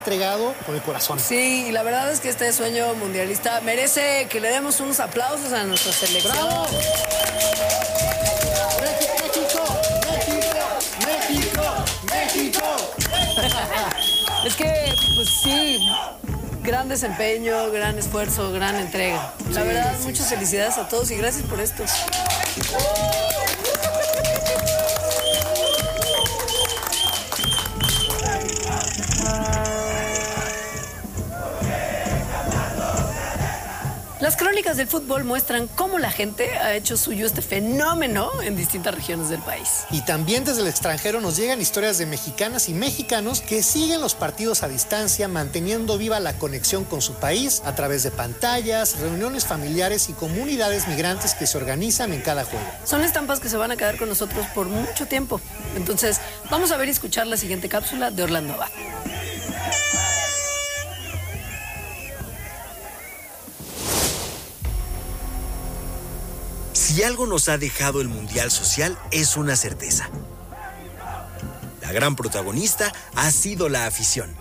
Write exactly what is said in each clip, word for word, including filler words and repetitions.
entregado con el corazón. Sí, y la verdad es que este sueño mundialista merece que le demos unos aplausos a nuestra selección. ¡Bravo! ¡México! ¡México! ¡México! ¡México! Es que, pues sí, gran desempeño, gran esfuerzo, gran entrega. La sí, verdad, sí, muchas sí. felicidades a todos y gracias por esto. Las crónicas del fútbol muestran cómo la gente ha hecho suyo este fenómeno en distintas regiones del país. Y también desde el extranjero nos llegan historias de mexicanas y mexicanos que siguen los partidos a distancia, manteniendo viva la conexión con su país a través de pantallas, reuniones familiares y comunidades migrantes que se organizan en cada juego. Son estampas que se van a quedar con nosotros por mucho tiempo. Entonces, vamos a ver y escuchar la siguiente cápsula de Orlando Abad. Si algo nos ha dejado el Mundial Social es una certeza. La gran protagonista ha sido la afición.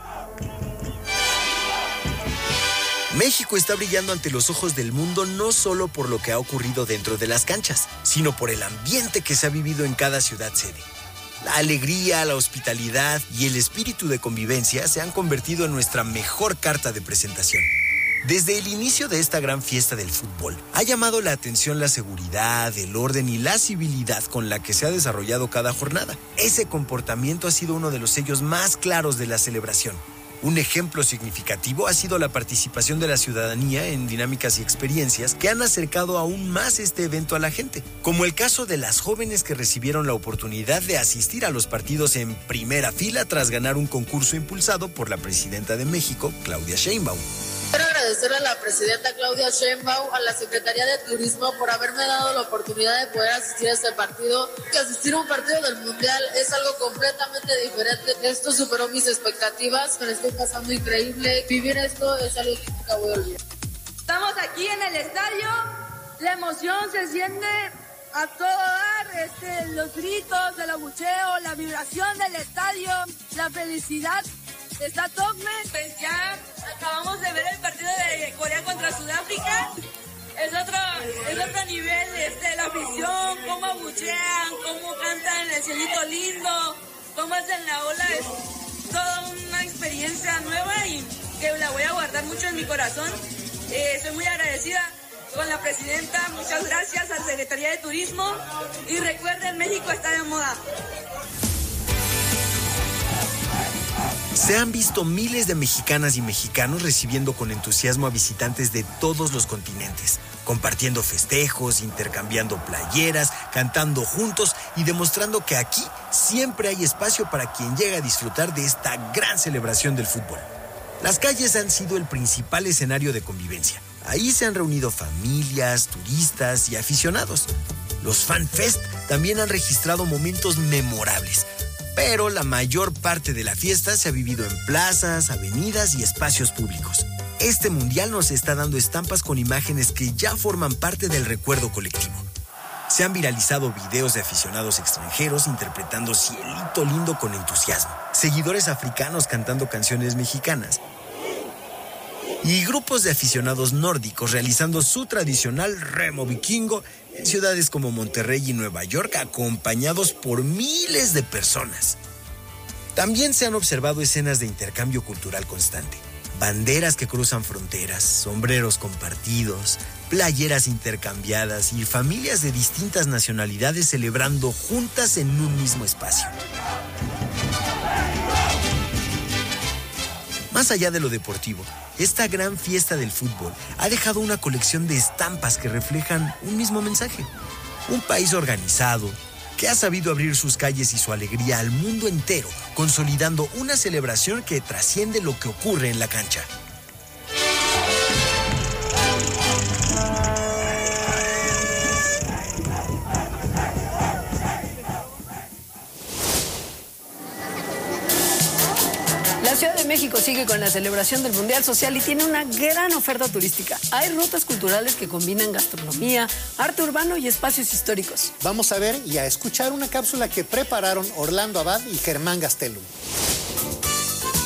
México está brillando ante los ojos del mundo no solo por lo que ha ocurrido dentro de las canchas, sino por el ambiente que se ha vivido en cada ciudad sede. La alegría, la hospitalidad y el espíritu de convivencia se han convertido en nuestra mejor carta de presentación. Desde el inicio de esta gran fiesta del fútbol, ha llamado la atención la seguridad, el orden y la civilidad con la que se ha desarrollado cada jornada. Ese comportamiento ha sido uno de los sellos más claros de la celebración. Un ejemplo significativo ha sido la participación de la ciudadanía en dinámicas y experiencias que han acercado aún más este evento a la gente, como el caso de las jóvenes que recibieron la oportunidad de asistir a los partidos en primera fila tras ganar un concurso impulsado por la presidenta de México, Claudia Sheinbaum. Quiero agradecer a la presidenta Claudia Sheinbaum, a la Secretaría de Turismo por haberme dado la oportunidad de poder asistir a este partido. Que asistir a un partido del Mundial es algo completamente diferente. Esto superó mis expectativas, me lo estoy pasando increíble. Vivir esto es algo que nunca voy a olvidar. Estamos aquí en el estadio, la emoción se siente a todo dar, este, los gritos, el abucheo, la vibración del estadio, la felicidad. Está Togme. Pues ya acabamos de ver el partido de Corea contra Sudáfrica. Es otro, es otro nivel, este, la afición, cómo abuchean, cómo cantan el cielito lindo, cómo hacen la ola. Es toda una experiencia nueva y que la voy a guardar mucho en mi corazón. Eh, soy muy agradecida con la presidenta. Muchas gracias a la Secretaría de Turismo. Y recuerden, México está de moda. Se han visto miles de mexicanas y mexicanos recibiendo con entusiasmo a visitantes de todos los continentes, compartiendo festejos, intercambiando playeras, cantando juntos y demostrando que aquí siempre hay espacio para quien llega a disfrutar de esta gran celebración del fútbol. Las calles han sido el principal escenario de convivencia. Ahí se han reunido familias, turistas y aficionados. Los FanFest también han registrado momentos memorables. Pero la mayor parte de la fiesta se ha vivido en plazas, avenidas y espacios públicos. Este mundial nos está dando estampas con imágenes que ya forman parte del recuerdo colectivo. Se han viralizado videos de aficionados extranjeros interpretando Cielito Lindo con entusiasmo, seguidores africanos cantando canciones mexicanas y grupos de aficionados nórdicos realizando su tradicional remo vikingo en ciudades como Monterrey y Nueva York, acompañados por miles de personas. También se han observado escenas de intercambio cultural constante. Banderas que cruzan fronteras, sombreros compartidos, playeras intercambiadas y familias de distintas nacionalidades celebrando juntas en un mismo espacio. Más allá de lo deportivo, esta gran fiesta del fútbol ha dejado una colección de estampas que reflejan un mismo mensaje. Un país organizado, que ha sabido abrir sus calles y su alegría al mundo entero, consolidando una celebración que trasciende lo que ocurre en la cancha. La Ciudad de México sigue con la celebración del Mundial Social y tiene una gran oferta turística. Hay rutas culturales que combinan gastronomía, arte urbano y espacios históricos. Vamos a ver y a escuchar una cápsula que prepararon Orlando Abad y Germán Gastelum.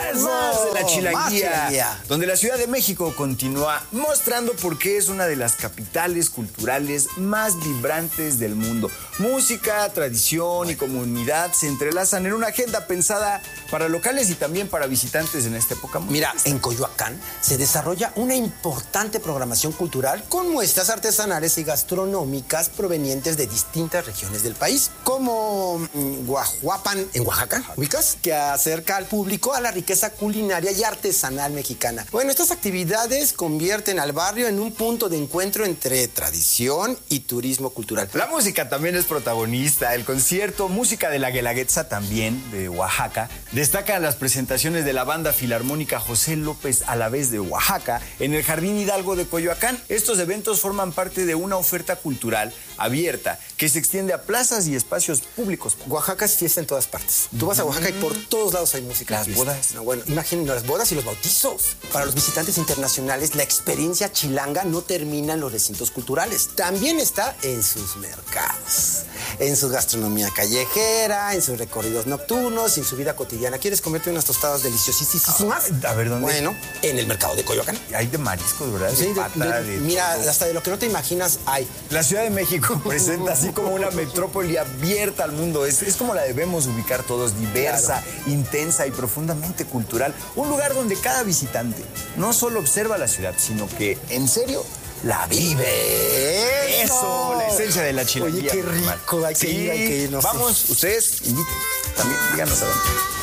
Eso, más de la chilanguía, donde la Ciudad de México continúa mostrando por qué es una de las capitales culturales más vibrantes del mundo. Música, tradición y comunidad se entrelazan en una agenda pensada para locales y también para visitantes en esta época. Mira, en Coyoacán se desarrolla una importante programación cultural con muestras artesanales y gastronómicas provenientes de distintas regiones del país, como mm, Guajuapan en Oaxaca, ubicas, que acerca al público a la riqueza culinaria y artesanal mexicana. Bueno, estas actividades convierten al barrio en un punto de encuentro entre tradición y turismo cultural. La música también es protagonista. El concierto Música de la Guelaguetza, también de Oaxaca, destaca las presentaciones de la banda filarmónica José López Alavés de Oaxaca en el Jardín Hidalgo de Coyoacán. Estos eventos forman parte de una oferta cultural abierta que se extiende a plazas y espacios públicos. Oaxaca es fiesta en todas partes. Tú vas a Oaxaca y por todos lados hay música. Las bodas. No, bueno, imaginen las bodas y los bautizos. Para los visitantes internacionales, la experiencia chilanga no termina en los recintos culturales. También está en sus mercados, en su gastronomía callejera, en sus recorridos nocturnos y en su vida cotidiana. ¿Quieres comerte unas tostadas deliciosísimas? A ver, ¿dónde? Bueno, en el mercado de Coyoacán. Hay de mariscos, ¿verdad? Sí, de de, pata, de, de mira, todo. hasta de lo que no te imaginas hay. La Ciudad de México presenta así como una metrópoli abierta al mundo. Es, es como la debemos ubicar todos, diversa, claro, intensa y profundamente cultural. Un lugar donde cada visitante no solo observa la ciudad, sino que, en serio, la vive. Eso, Eso la esencia de la chilanguía. Oye, qué rico, hay que sí, ir, hay que ir. No vamos, sé. Ustedes inviten. También díganos a dónde.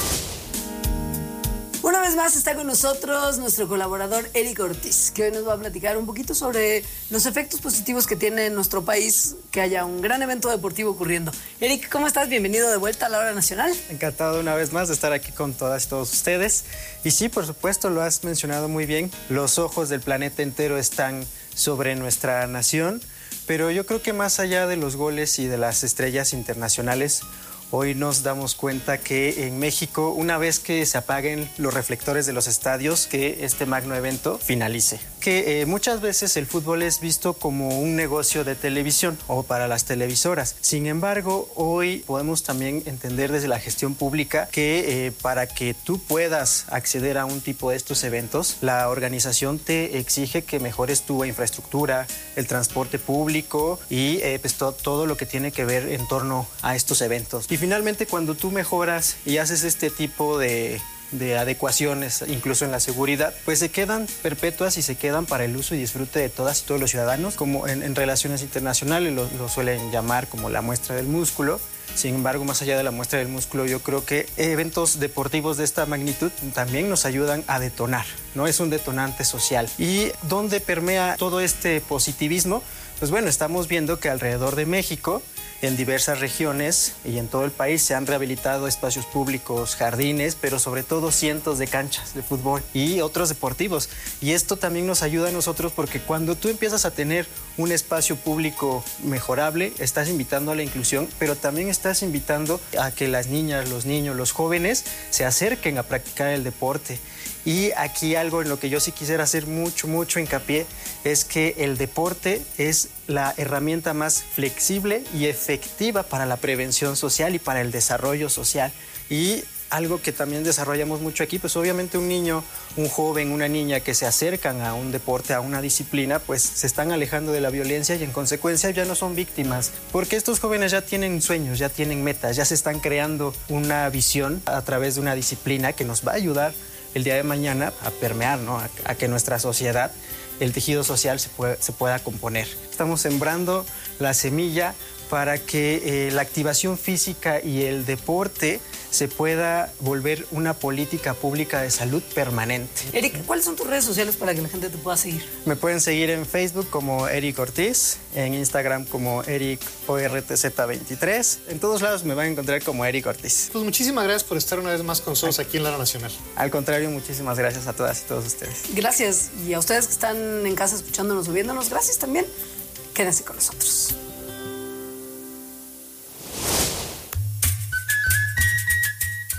Una vez más está con nosotros nuestro colaborador Eric Ortiz, que hoy nos va a platicar un poquito sobre los efectos positivos que tiene en nuestro país que haya un gran evento deportivo ocurriendo. Eric, ¿cómo estás? Bienvenido de vuelta a la Hora Nacional. Encantado una vez más de estar aquí con todas y todos ustedes. Y sí, por supuesto, lo has mencionado muy bien. Los ojos del planeta entero están sobre nuestra nación, pero yo creo que más allá de los goles y de las estrellas internacionales, hoy nos damos cuenta que en México, una vez que se apaguen los reflectores de los estadios, que este magno evento finalice. Que eh, muchas veces el fútbol es visto como un negocio de televisión o para las televisoras. Sin embargo, hoy podemos también entender desde la gestión pública que eh, para que tú puedas acceder a un tipo de estos eventos, la organización te exige que mejores tu infraestructura, el transporte público y eh, pues, to- todo lo que tiene que ver en torno a estos eventos. Y finalmente, cuando tú mejoras y haces este tipo de, de adecuaciones, incluso en la seguridad, pues se quedan perpetuas y se quedan para el uso y disfrute de todas y todos los ciudadanos, como en, en relaciones internacionales lo, lo suelen llamar como la muestra del músculo. Sin embargo, más allá de la muestra del músculo, yo creo que eventos deportivos de esta magnitud también nos ayudan a detonar, ¿no? Es un detonante social. ¿Y dónde permea todo este positivismo? Pues bueno, estamos viendo que alrededor de México, en diversas regiones y en todo el país se han rehabilitado espacios públicos, jardines, pero sobre todo cientos de canchas de fútbol y otros deportivos. Y esto también nos ayuda a nosotros porque cuando tú empiezas a tener un espacio público mejorable, estás invitando a la inclusión, pero también estás invitando a que las niñas, los niños, los jóvenes se acerquen a practicar el deporte. Y aquí algo en lo que yo sí quisiera hacer mucho, mucho hincapié es que el deporte es la herramienta más flexible y efectiva para la prevención social y para el desarrollo social. Y algo que también desarrollamos mucho aquí, pues obviamente un niño, un joven, una niña que se acercan a un deporte, a una disciplina, pues se están alejando de la violencia y en consecuencia ya no son víctimas. Porque estos jóvenes ya tienen sueños, ya tienen metas, ya se están creando una visión a través de una disciplina que nos va a ayudar el día de mañana a permear, ¿no? a, a que nuestra sociedad, el tejido social se, puede, se pueda componer. Estamos sembrando la semilla para que eh, la activación física y el deporte se pueda volver una política pública de salud permanente. Eric, ¿cuáles son tus redes sociales para que la gente te pueda seguir? Me pueden seguir en Facebook como Eric Ortiz, en Instagram como Eric O R T Z veintitrés. En todos lados me van a encontrar como Eric Ortiz. Pues muchísimas gracias por estar una vez más con nosotros aquí en la Hora Nacional. Al contrario, muchísimas gracias a todas y todos ustedes. Gracias. Y a ustedes que están en casa escuchándonos o viéndonos, gracias también. Quédense con nosotros.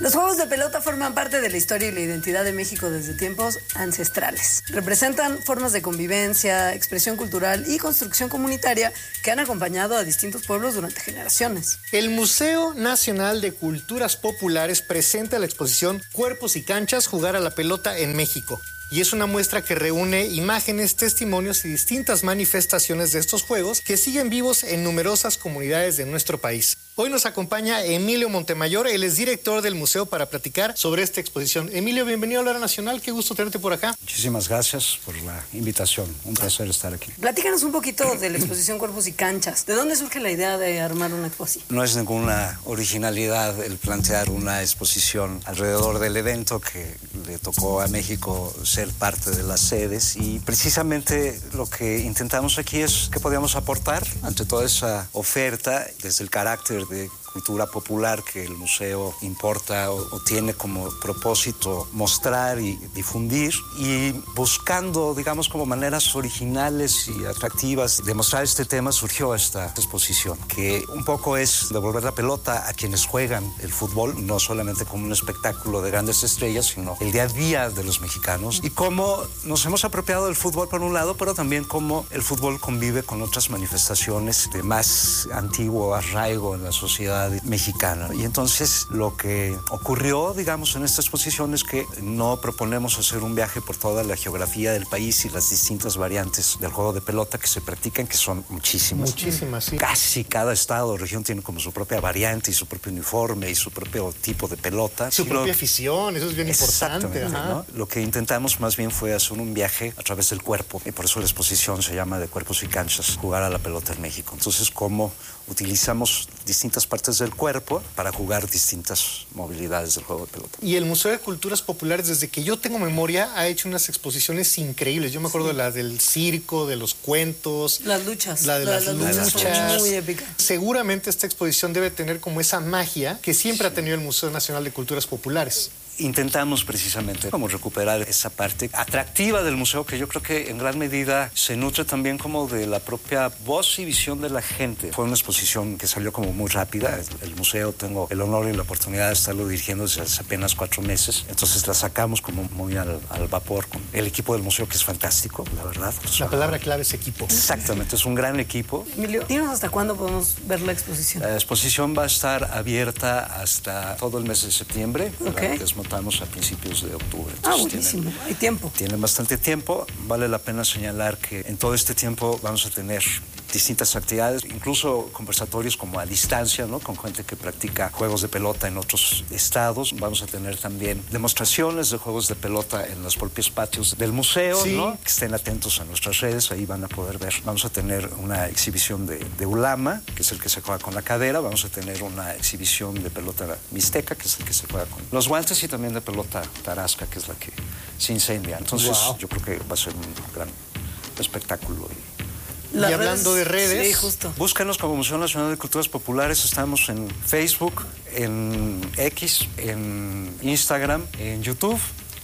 Los juegos de pelota forman parte de la historia y la identidad de México desde tiempos ancestrales. Representan formas de convivencia, expresión cultural y construcción comunitaria que han acompañado a distintos pueblos durante generaciones. El Museo Nacional de Culturas Populares presenta la exposición Cuerpos y Canchas, jugar a la pelota en México. Y es una muestra que reúne imágenes, testimonios y distintas manifestaciones de estos juegos que siguen vivos en numerosas comunidades de nuestro país. Hoy nos acompaña Emilio Montemayor, él es director del museo, para platicar sobre esta exposición. Emilio, bienvenido a la Hora Nacional, qué gusto tenerte por acá. Muchísimas gracias por la invitación, un placer estar aquí. Platícanos un poquito de la exposición Cuerpos y Canchas. ¿De dónde surge la idea de armar una exposición? No es ninguna originalidad el plantear una exposición alrededor del evento que le tocó a México ser parte de las sedes, y precisamente lo que intentamos aquí es que podíamos aportar ante toda esa oferta desde el carácter de cultura popular que el museo importa o, o tiene como propósito mostrar y difundir, y buscando, digamos, como maneras originales y atractivas de mostrar este tema, surgió esta exposición, que un poco es devolver la pelota a quienes juegan el fútbol, no solamente como un espectáculo de grandes estrellas, sino el día a día de los mexicanos, y cómo nos hemos apropiado del fútbol por un lado, pero también cómo el fútbol convive con otras manifestaciones de más antiguo arraigo en la sociedad mexicana. Y entonces lo que ocurrió, digamos, en esta exposición es que no proponemos hacer un viaje por toda la geografía del país y las distintas variantes del juego de pelota que se practican, que son muchísimas. Muchísimas, sí. Casi cada estado o región tiene como su propia variante y su propio uniforme y su propio tipo de pelota. Su sí, propia lo... afición, eso es bien importante. Ajá. ¿no? Lo que intentamos más bien fue hacer un viaje a través del cuerpo, y por eso la exposición se llama De Cuerpos y Canchas, jugar a la pelota en México. Entonces, cómo utilizamos distintas partes del cuerpo para jugar distintas movilidades del juego de pelota. Y el Museo de Culturas Populares, desde que yo tengo memoria, ha hecho unas exposiciones increíbles. Yo me acuerdo sí. de la del circo, de los cuentos. Las luchas. La de las, las luchas. luchas. Muy épica. Seguramente esta exposición debe tener como esa magia que siempre sí. ha tenido el Museo Nacional de Culturas Populares. Intentamos precisamente como recuperar esa parte atractiva del museo, que yo creo que en gran medida se nutre también como de la propia voz y visión de la gente. Fue una exposición que salió como muy rápida. El museo, tengo el honor y la oportunidad de estarlo dirigiendo desde hace apenas cuatro meses. Entonces la sacamos como muy al, al vapor con el equipo del museo, que es fantástico, la verdad. La sea, palabra clave es equipo. Exactamente, es un gran equipo. Emilio, dinos hasta cuándo podemos ver la exposición. La exposición va a estar abierta hasta todo el mes de septiembre. Okay. Estamos a principios de octubre. Entonces, ah, buenísimo. Tienen, Hay tiempo. Tienen bastante tiempo. Vale la pena señalar que en todo este tiempo vamos a tener distintas actividades, incluso conversatorios como a distancia, ¿no? Con gente que practica juegos de pelota en otros estados. Vamos a tener también demostraciones de juegos de pelota en los propios patios del museo, sí. ¿no? Que estén atentos a nuestras redes, ahí van a poder ver. Vamos a tener una exhibición de, de ulama, que es el que se juega con la cadera. Vamos a tener una exhibición de pelota mixteca, que es el que se juega con los guantes, y también de pelota tarasca, que es la que se incendia. Entonces, wow. yo creo que va a ser un gran espectáculo. Y, y hablando de redes, sí, justo. Búscanos como Museo Nacional de Culturas Populares. Estamos en Facebook, en X, en Instagram, en YouTube,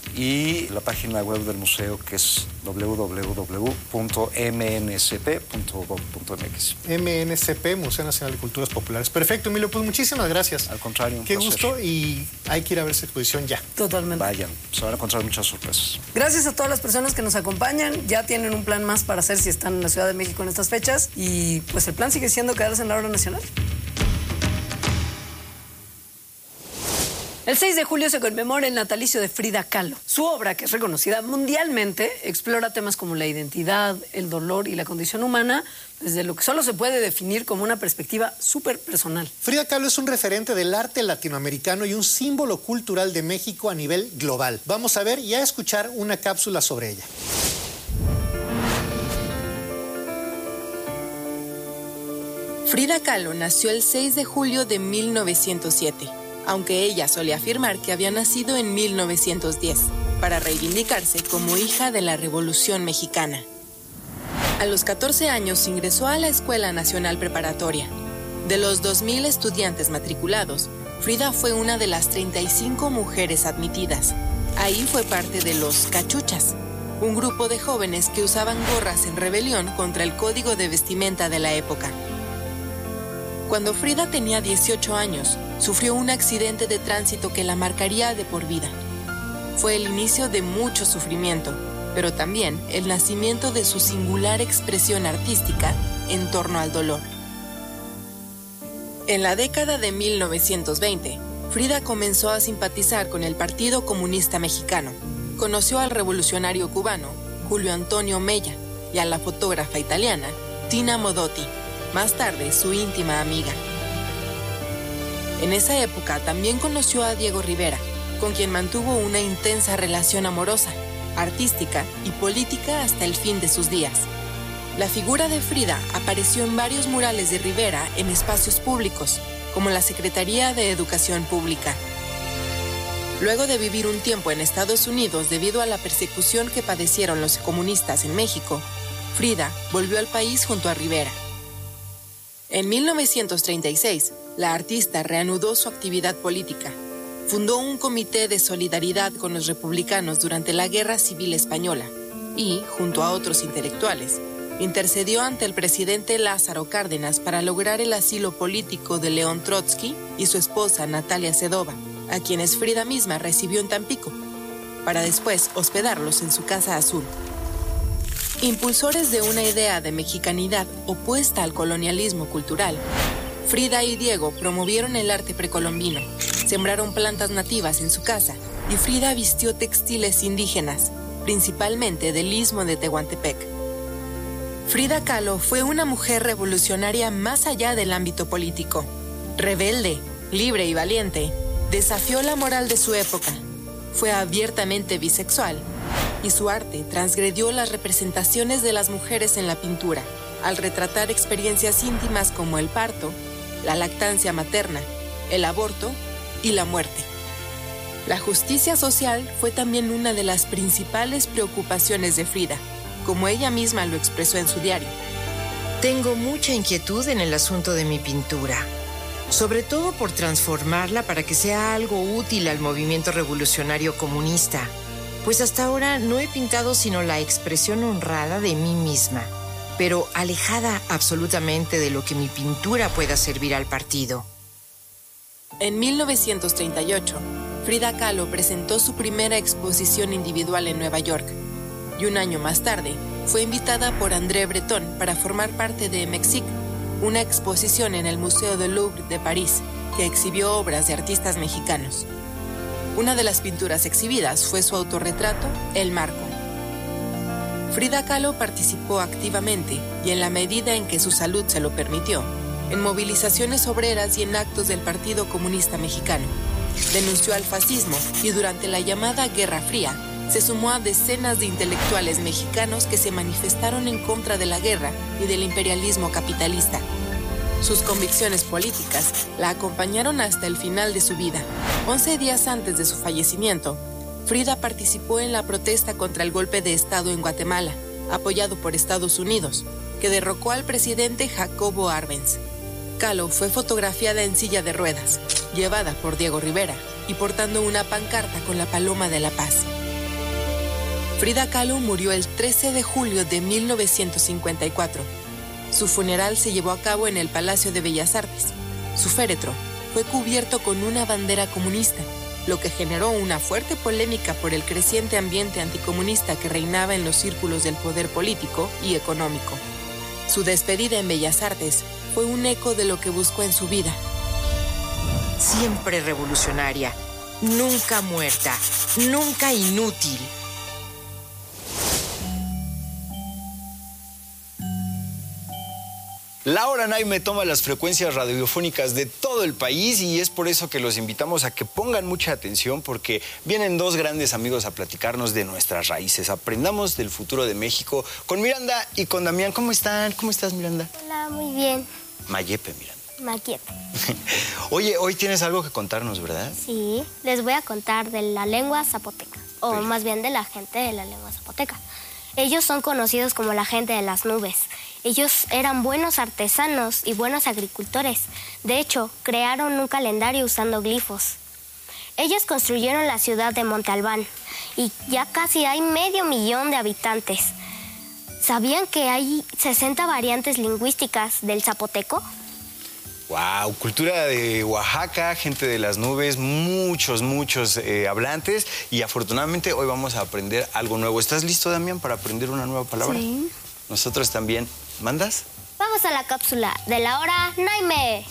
y la página web del museo, que es doble u doble u doble u punto eme ene ce pe punto gob punto eme equis. eme ene ce pe, Museo Nacional de Culturas Populares. Perfecto, Emilio, pues muchísimas gracias. Al contrario, un Qué placer. gusto, y hay que ir a ver esa exposición ya. Totalmente. Vayan, se van a encontrar muchas sorpresas. Gracias a todas las personas que nos acompañan. Ya tienen un plan más para hacer si están en la Ciudad de México en estas fechas, y pues el plan sigue siendo quedarse en la Hora Nacional. El seis de julio se conmemora el natalicio de Frida Kahlo. Su obra, que es reconocida mundialmente, explora temas como la identidad, el dolor y la condición humana desde lo que solo se puede definir como una perspectiva súper personal. Frida Kahlo es un referente del arte latinoamericano y un símbolo cultural de México a nivel global. Vamos a ver y a escuchar una cápsula sobre ella. Frida Kahlo nació el seis de julio de mil novecientos siete. Aunque ella solía afirmar que había nacido en mil novecientos diez, para reivindicarse como hija de la Revolución Mexicana. A los catorce años ingresó a la Escuela Nacional Preparatoria. De los dos mil estudiantes matriculados, Frida fue una de las treinta y cinco mujeres admitidas. Ahí fue parte de los Cachuchas, un grupo de jóvenes que usaban gorras en rebelión contra el código de vestimenta de la época. Cuando Frida tenía dieciocho años, sufrió un accidente de tránsito que la marcaría de por vida. Fue el inicio de mucho sufrimiento, pero también el nacimiento de su singular expresión artística en torno al dolor. En la década de mil novecientos veinte, Frida comenzó a simpatizar con el Partido Comunista Mexicano. Conoció al revolucionario cubano Julio Antonio Mella y a la fotógrafa italiana Tina Modotti, más tarde su íntima amiga. En esa época también conoció a Diego Rivera, con quien mantuvo una intensa relación amorosa, artística y política hasta el fin de sus días. La figura de Frida apareció en varios murales de Rivera en espacios públicos, como la Secretaría de Educación Pública. Luego de vivir un tiempo en Estados Unidos debido a la persecución que padecieron los comunistas en México, Frida volvió al país junto a Rivera. En mil novecientos treinta y seis, la artista reanudó su actividad política. Fundó un comité de solidaridad con los republicanos durante la Guerra Civil Española y, junto a otros intelectuales, intercedió ante el presidente Lázaro Cárdenas para lograr el asilo político de León Trotsky y su esposa Natalia Sedova, a quienes Frida misma recibió en Tampico, para después hospedarlos en su Casa Azul. Impulsores de una idea de mexicanidad opuesta al colonialismo cultural, Frida y Diego promovieron el arte precolombino, sembraron plantas nativas en su casa y Frida vistió textiles indígenas, principalmente del istmo de Tehuantepec. Frida Kahlo fue una mujer revolucionaria más allá del ámbito político. Rebelde, libre y valiente, desafió la moral de su época. Fue abiertamente bisexual y su arte transgredió las representaciones de las mujeres en la pintura, al retratar experiencias íntimas como el parto, la lactancia materna, el aborto y la muerte. La justicia social fue también una de las principales preocupaciones de Frida, como ella misma lo expresó en su diario. Tengo mucha inquietud en el asunto de mi pintura, sobre todo por transformarla para que sea algo útil al movimiento revolucionario comunista, pues hasta ahora no he pintado sino la expresión honrada de mí misma, pero alejada absolutamente de lo que mi pintura pueda servir al partido. En mil novecientos treinta y ocho, Frida Kahlo presentó su primera exposición individual en Nueva York, y un año más tarde fue invitada por André Breton para formar parte de Mexique, una exposición en el Museo del Louvre de París que exhibió obras de artistas mexicanos. Una de las pinturas exhibidas fue su autorretrato, El Marco. Frida Kahlo participó activamente y en la medida en que su salud se lo permitió, en movilizaciones obreras y en actos del Partido Comunista Mexicano. Denunció al fascismo y durante la llamada Guerra Fría se sumó a decenas de intelectuales mexicanos que se manifestaron en contra de la guerra y del imperialismo capitalista. Sus convicciones políticas la acompañaron hasta el final de su vida. Once días antes de su fallecimiento, Frida participó en la protesta contra el golpe de Estado en Guatemala, apoyado por Estados Unidos, que derrocó al presidente Jacobo Arbenz. Kahlo fue fotografiada en silla de ruedas, llevada por Diego Rivera y portando una pancarta con la paloma de la paz. Frida Kahlo murió el trece de julio de mil novecientos cincuenta y cuatro. Su funeral se llevó a cabo en el Palacio de Bellas Artes. Su féretro fue cubierto con una bandera comunista, lo que generó una fuerte polémica por el creciente ambiente anticomunista que reinaba en los círculos del poder político y económico. Su despedida en Bellas Artes fue un eco de lo que buscó en su vida. Siempre revolucionaria, nunca muerta, nunca inútil. Laura Naime toma las frecuencias radiofónicas de todo el país y es por eso que los invitamos a que pongan mucha atención porque vienen dos grandes amigos a platicarnos de nuestras raíces. Aprendamos del futuro de México con Miranda y con Damián. ¿Cómo están? ¿Cómo estás, Miranda? Hola, muy bien. Mayepe, Miranda. Mayepe. Oye, hoy tienes algo que contarnos, ¿verdad? Sí, les voy a contar de la lengua zapoteca, o Pero... más bien de la gente de la lengua zapoteca. Ellos son conocidos como la gente de las nubes. Ellos eran buenos artesanos y buenos agricultores. De hecho, crearon un calendario usando glifos. Ellos construyeron la ciudad de Monte Albán y ya casi hay medio millón de habitantes. ¿Sabían que hay sesenta variantes lingüísticas del zapoteco? Wow, cultura de Oaxaca, gente de las nubes, muchos, muchos eh, hablantes y afortunadamente hoy vamos a aprender algo nuevo. ¿Estás listo, Damián, para aprender una nueva palabra? Sí. Nosotros también. ¿Mandas? Vamos a la cápsula de la hora Naime.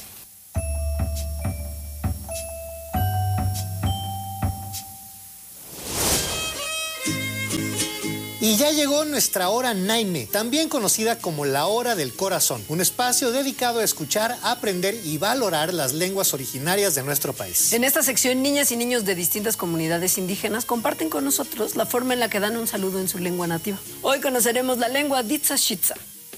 Y ya llegó nuestra hora Naime, también conocida como la hora del corazón, un espacio dedicado a escuchar, aprender y valorar las lenguas originarias de nuestro país. En esta sección, niñas y niños de distintas comunidades indígenas comparten con nosotros la forma en la que dan un saludo en su lengua nativa. Hoy conoceremos la lengua Ditsashitsa.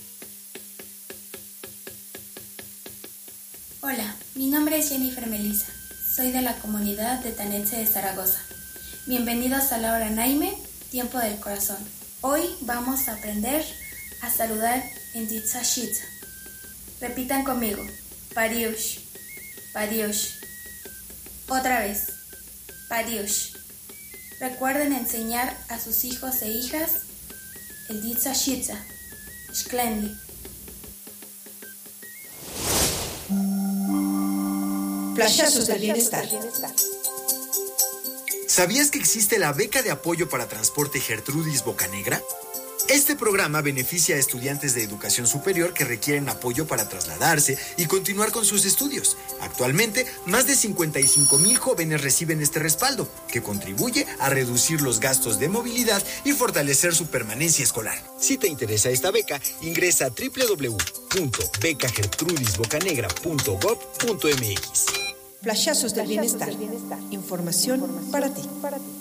Hola, mi nombre es Jennifer Melissa. Soy de la comunidad de Tanetse de Zaragoza. Bienvenidos a la hora Naime, tiempo del corazón. Hoy vamos a aprender a saludar en Ditsashitsa. Repitan conmigo. Pariush, pariush. Otra vez. Pariush. Recuerden enseñar a sus hijos e hijas el Ditsashitsa. Shklendi. Flashazos del bienestar. ¿Sabías que existe la beca de apoyo para transporte Gertrudis Bocanegra? Este programa beneficia a estudiantes de educación superior que requieren apoyo para trasladarse y continuar con sus estudios. Actualmente, más de cincuenta y cinco mil jóvenes reciben este respaldo, que contribuye a reducir los gastos de movilidad y fortalecer su permanencia escolar. Si te interesa esta beca, ingresa a doble u doble u doble u punto beca gertrudis bocanegra punto gob punto m x. Flashazos del bienestar. Información para ti.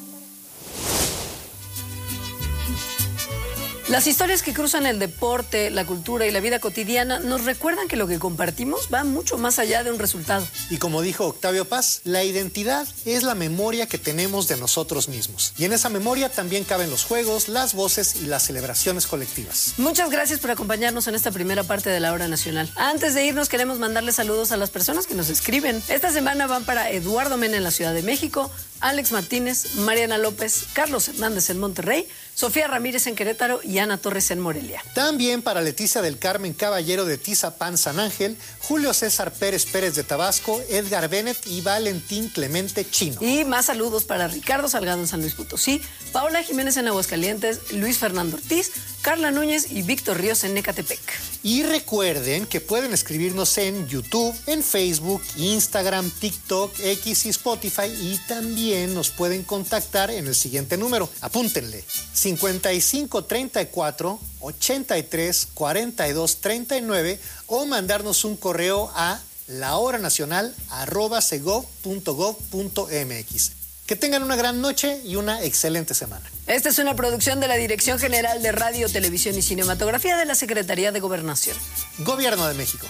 Las historias que cruzan el deporte, la cultura y la vida cotidiana nos recuerdan que lo que compartimos va mucho más allá de un resultado. Y como dijo Octavio Paz, la identidad es la memoria que tenemos de nosotros mismos. Y en esa memoria también caben los juegos, las voces y las celebraciones colectivas. Muchas gracias por acompañarnos en esta primera parte de la Hora Nacional. Antes de irnos, queremos mandarles saludos a las personas que nos escriben. Esta semana van para Eduardo Mena en la Ciudad de México, Alex Martínez, Mariana López, Carlos Hernández en Monterrey, Sofía Ramírez en Querétaro y Ana Torres en Morelia. También para Leticia del Carmen Caballero de Tizapán, San Ángel, Julio César Pérez Pérez de Tabasco, Edgar Bennett y Valentín Clemente Chino. Y más saludos para Ricardo Salgado en San Luis Potosí, Paola Jiménez en Aguascalientes, Luis Fernando Ortiz, Carla Núñez y Víctor Ríos en Ecatepec. Y recuerden que pueden escribirnos en YouTube, en Facebook, Instagram, TikTok, X y Spotify, y también nos pueden contactar en el siguiente número. Apúntenle: cincuenta y cinco treinta y cuatro ochenta y tres cuarenta y dos treinta y nueve o mandarnos un correo a lahoranacional arroba segov punto gov punto mx. Que tengan una gran noche y una excelente semana. Esta es una producción de la Dirección General de Radio, Televisión y Cinematografía de la Secretaría de Gobernación. Gobierno de México.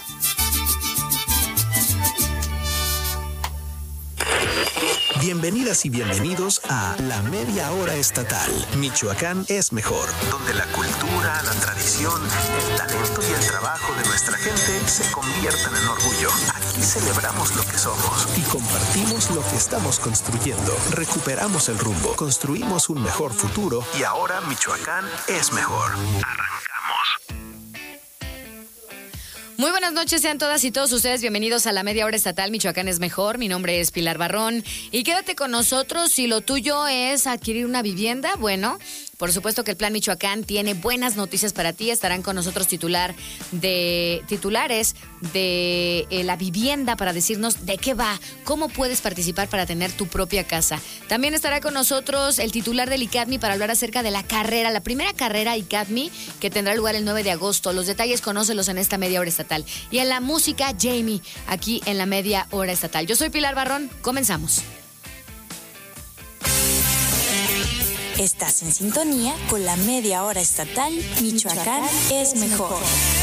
Bienvenidas y bienvenidos a La Media Hora Estatal. Michoacán es mejor. Donde la cultura, la tradición, el talento y el trabajo de nuestra gente se convierten en orgullo. Aquí celebramos lo que somos y compartimos lo que estamos construyendo. Recuperamos el rumbo, construimos un mejor futuro y ahora Michoacán es mejor. Arrancamos. Muy buenas noches, sean todas y todos ustedes bienvenidos a la Media Hora Estatal. Michoacán es mejor. Mi nombre es Pilar Barrón y quédate con nosotros. Si lo tuyo es adquirir una vivienda, bueno, por supuesto que el Plan Michoacán tiene buenas noticias para ti. Estarán con nosotros titular de titulares de eh, la vivienda para decirnos de qué va, cómo puedes participar para tener tu propia casa. También estará con nosotros el titular del ICADMI para hablar acerca de la carrera, la primera carrera ICADMI que tendrá lugar el nueve de agosto. Los detalles conócelos en esta Media Hora Estatal. Y en la música, Jamie, aquí en la Media Hora Estatal. Yo soy Pilar Barrón, comenzamos. Estás en sintonía con la Media Hora Estatal. Michoacán es mejor.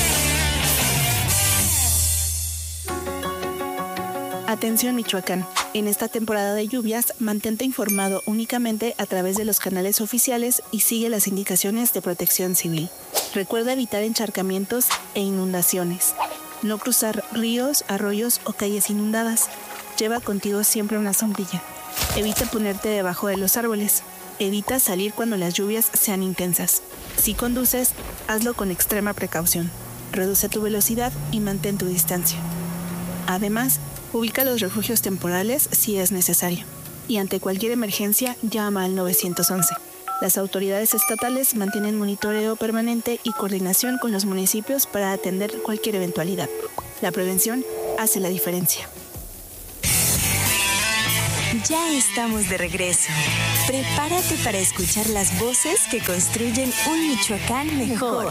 Atención Michoacán, en esta temporada de lluvias mantente informado únicamente a través de los canales oficiales y sigue las indicaciones de Protección Civil. Recuerda evitar encharcamientos e inundaciones. No cruzar ríos, arroyos o calles inundadas. Lleva contigo siempre una sombrilla. Evita ponerte debajo de los árboles. Evita salir cuando las lluvias sean intensas. Si conduces, hazlo con extrema precaución. Reduce tu velocidad y mantén tu distancia. Además, ubica los refugios temporales si es necesario. Y ante cualquier emergencia, llama al nueve once. Las autoridades estatales mantienen monitoreo permanente y coordinación con los municipios para atender cualquier eventualidad. La prevención hace la diferencia. Ya estamos de regreso. Prepárate para escuchar las voces que construyen un Michoacán mejor.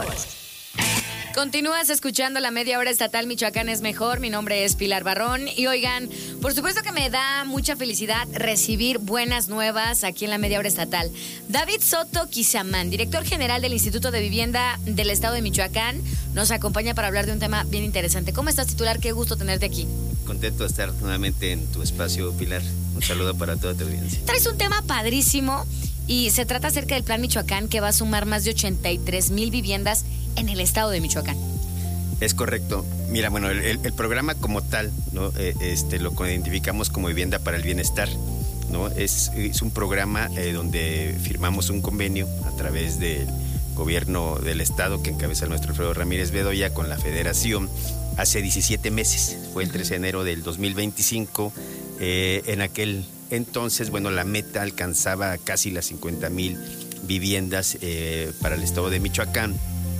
Continúas escuchando la media hora estatal Michoacán es mejor. Mi nombre es Pilar Barrón y oigan, por supuesto que me da mucha felicidad recibir buenas nuevas aquí en la media hora estatal. David Soto Quizamán, director general del Instituto de Vivienda del Estado de Michoacán, nos acompaña para hablar de un tema bien interesante. ¿Cómo estás, titular? Qué gusto tenerte aquí. Contento de estar nuevamente en tu espacio, Pilar. Un saludo para toda tu audiencia. Traes un tema padrísimo y se trata acerca del Plan Michoacán, que va a sumar más de ochenta y tres mil viviendas en el estado de Michoacán. Es correcto. Mira, bueno, el, el, el programa como tal, ¿no? Eh, este, lo identificamos como Vivienda para el Bienestar, ¿no? Es, es un programa eh, donde firmamos un convenio a través del gobierno del estado que encabeza el nuestro Alfredo Ramírez Bedoya con la federación hace diecisiete meses. Fue el trece de enero del dos mil veinticinco. Eh, en aquel entonces, bueno, la meta alcanzaba casi las cincuenta mil viviendas eh, para el estado de Michoacán.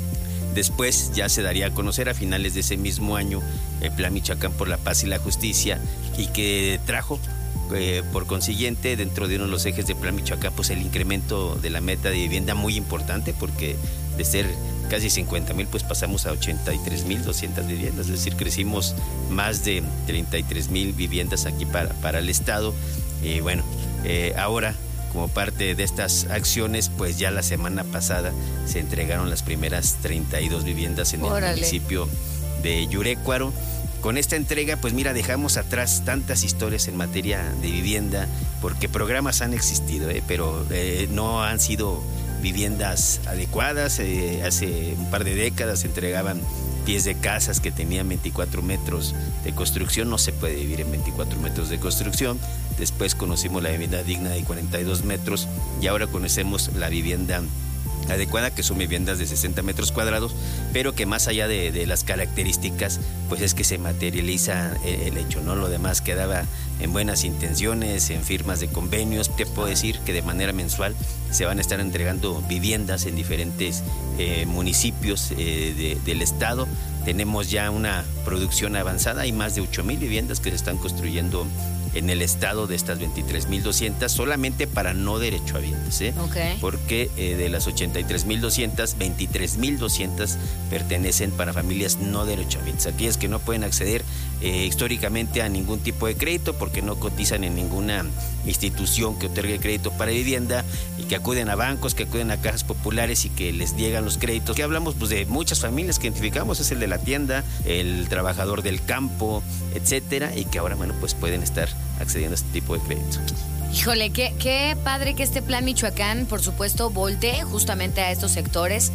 Después ya se daría a conocer a finales de ese mismo año el Plan Michoacán por la Paz y la Justicia, y que trajo eh, por consiguiente dentro de uno de los ejes del Plan Michoacán pues el incremento de la meta de vivienda muy importante, porque de ser casi cincuenta mil pues pasamos a ochenta y tres mil doscientas viviendas, es decir, crecimos más de treinta y tres mil viviendas aquí para, para el estado. Y bueno, eh, ahora como parte de estas acciones, pues ya la semana pasada se entregaron las primeras treinta y dos viviendas en Órale. el municipio de Yurécuaro. Con esta entrega, pues mira, dejamos atrás tantas historias en materia de vivienda, porque programas han existido, ¿eh? pero eh, no han sido viviendas adecuadas. Eh, hace un par de décadas se entregaban pies de casas que tenían veinticuatro metros de construcción. No se puede vivir en veinticuatro metros de construcción. Después conocimos la vivienda digna de cuarenta y dos metros y ahora conocemos la vivienda adecuada, que son viviendas de sesenta metros cuadrados, pero que más allá de, de las características, pues es que se materializa el, el hecho, ¿no? Lo demás quedaba en buenas intenciones, en firmas de convenios. Te puedo decir que de manera mensual se van a estar entregando viviendas en diferentes eh, municipios eh, de, del estado. Tenemos ya una producción avanzada, hay más de ocho mil viviendas que se están construyendo en el estado, de estas veintitrés mil doscientas solamente para no derechohabientes, ¿eh? Okay. Porque eh, de las ochenta y tres mil doscientas, veintitrés mil doscientas pertenecen para familias no derechohabientes, aquellas que no pueden acceder eh, históricamente a ningún tipo de crédito porque no cotizan en ninguna institución que otorgue crédito para vivienda, y que acuden a bancos, que acuden a cajas populares y que les niegan los créditos. Que hablamos pues de muchas familias que identificamos, es el de la tienda, el trabajador del campo, etcétera, y que ahora, bueno, pues pueden estar accediendo a este tipo de créditos. Híjole, qué, qué padre que este Plan Michoacán, por supuesto, voltee justamente a estos sectores.